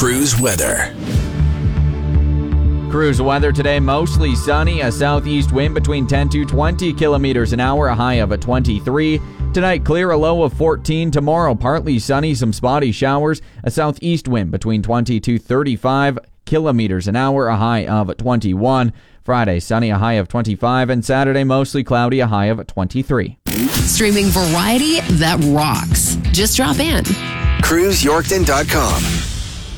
Cruise weather. Cruise weather today, mostly sunny, a southeast wind between 10 to 20 kilometers an hour, a high of 23. Tonight, clear, a low of 14. Tomorrow, partly sunny, some spotty showers, a southeast wind between 20 to 35 kilometers an hour, a high of 21. Friday, sunny, a high of 25, and Saturday, mostly cloudy, a high of 23. Streaming variety that rocks. Just drop in. CruiseYorkton.com.